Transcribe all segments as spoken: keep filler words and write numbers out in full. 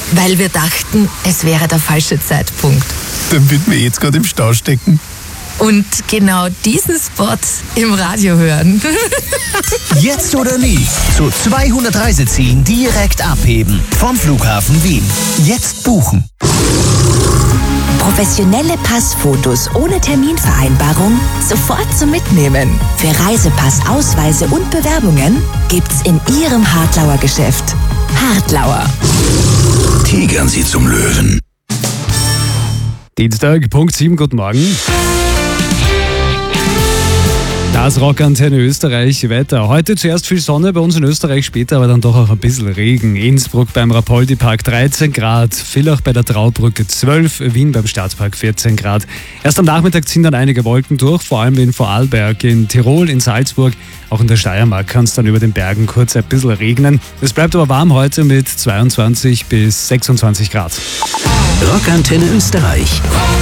weil wir dachten, es wäre der falsche Zeitpunkt. Dann würden wir jetzt gerade im Stau stecken. Und genau diesen Spot im Radio hören. Jetzt oder nie. Zu zweihundert Reisezielen direkt abheben. Vom Flughafen Wien. Jetzt buchen. Professionelle Passfotos ohne Terminvereinbarung sofort zum Mitnehmen. Für Reisepass, Ausweise und Bewerbungen gibt's in Ihrem Hartlauer Geschäft. Hartlauer. Tigern Sie zum Löwen. Dienstag, Punkt sieben, guten Morgen. Das Rockantenne Österreich Wetter. Heute zuerst viel Sonne bei uns in Österreich, später aber dann doch auch ein bisschen Regen. Innsbruck beim Rapoldi-Park dreizehn Grad, Villach bei der Traubrücke zwölf, Wien beim Staatspark vierzehn Grad. Erst am Nachmittag ziehen dann einige Wolken durch, vor allem in Vorarlberg, in Tirol, in Salzburg. Auch in der Steiermark kann es dann über den Bergen kurz ein bisschen regnen. Es bleibt aber warm heute mit zweiundzwanzig bis sechsundzwanzig Grad. Rockantenne Österreich.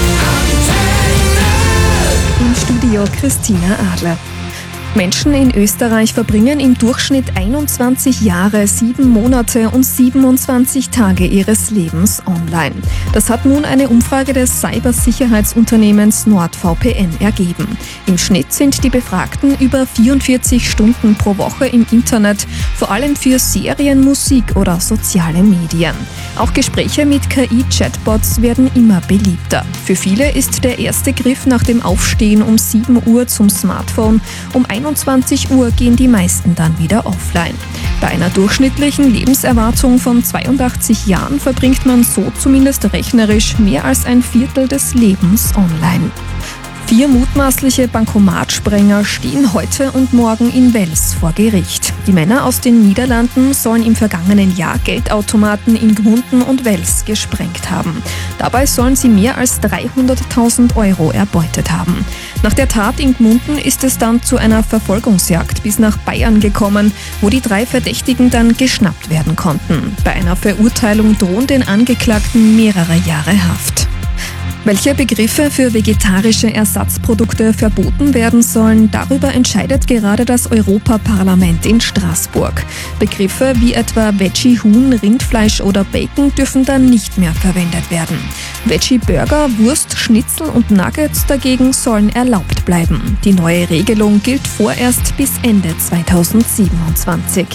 Im Studio Christina Adler. Menschen in Österreich verbringen im Durchschnitt einundzwanzig Jahre, sieben Monate und siebenundzwanzig Tage ihres Lebens online. Das hat nun eine Umfrage des Cybersicherheitsunternehmens NordVPN ergeben. Im Schnitt sind die Befragten über vierundvierzig Stunden pro Woche im Internet, vor allem für Serien, Musik oder soziale Medien. Auch Gespräche mit K I-Chatbots werden immer beliebter. Für viele ist der erste Griff nach dem Aufstehen um sieben Uhr zum Smartphone. Um einundzwanzig Uhr gehen die meisten dann wieder offline. Bei einer durchschnittlichen Lebenserwartung von zweiundachtzig Jahren verbringt man so zumindest rechnerisch mehr als ein Viertel des Lebens online. Vier mutmaßliche Bankomatsprenger stehen heute und morgen in Wels vor Gericht. Die Männer aus den Niederlanden sollen im vergangenen Jahr Geldautomaten in Gmunden und Wels gesprengt haben. Dabei sollen sie mehr als dreihunderttausend Euro erbeutet haben. Nach der Tat in Gmunden ist es dann zu einer Verfolgungsjagd bis nach Bayern gekommen, wo die drei Verdächtigen dann geschnappt werden konnten. Bei einer Verurteilung drohen den Angeklagten mehrere Jahre Haft. Welche Begriffe für vegetarische Ersatzprodukte verboten werden sollen, darüber entscheidet gerade das Europaparlament in Straßburg. Begriffe wie etwa Veggie-Huhn, Rindfleisch oder Bacon dürfen dann nicht mehr verwendet werden. Veggie-Burger, Wurst, Schnitzel und Nuggets dagegen sollen erlaubt bleiben. Die neue Regelung gilt vorerst bis Ende zweitausendsiebenundzwanzig.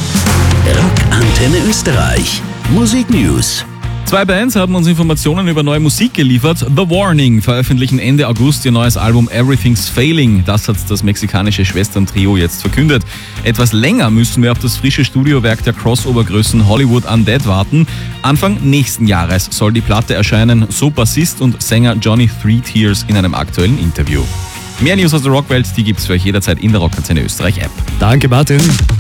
Rockantenne Österreich. Musik News. Zwei Bands haben uns Informationen über neue Musik geliefert. The Warning veröffentlichen Ende August ihr neues Album Everything's Failing. Das hat das mexikanische Schwesterntrio jetzt verkündet. Etwas länger müssen wir auf das frische Studiowerk der Crossover-Größen Hollywood Undead warten. Anfang nächsten Jahres soll die Platte erscheinen, so Bassist und Sänger Johnny Three Tears in einem aktuellen Interview. Mehr News aus der Rockwelt, die gibt's für euch jederzeit in der Rockantenne Österreich App. Danke, Martin.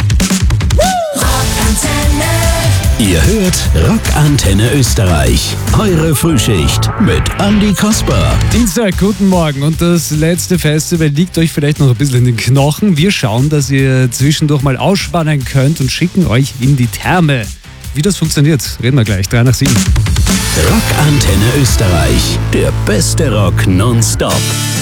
Ihr hört Rockantenne Österreich. Eure Frühschicht mit Andi Kasper. Dienstag, guten Morgen. Und das letzte Festival liegt euch vielleicht noch ein bisschen in den Knochen. Wir schauen, dass ihr zwischendurch mal ausspannen könnt und schicken euch in die Therme. Wie das funktioniert, reden wir gleich. drei nach sieben. Rockantenne Österreich. Der beste Rock nonstop.